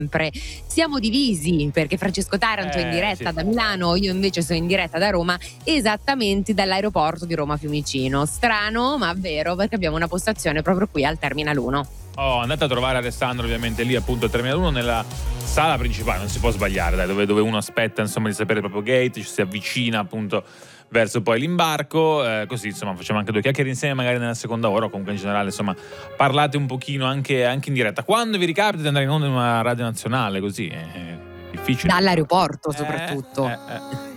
sempre. Siamo divisi perché Francesco Taranto è in diretta sì. da Milano, io invece sono in diretta da Roma, esattamente dall'aeroporto di Roma Fiumicino. Strano ma vero, perché abbiamo una postazione proprio qui al Terminal 1. Andate a trovare Alessandro ovviamente lì appunto al Terminal 1 nella sala principale, non si può sbagliare, dai, dove uno aspetta insomma di sapere il proprio gate, ci si avvicina appunto verso poi l'imbarco, così insomma facciamo anche due chiacchiere insieme magari nella seconda ora o comunque in generale insomma parlate un pochino anche in diretta. Quando vi ricapita di andare in onda in una radio nazionale così è difficile. Dall'aeroporto soprattutto.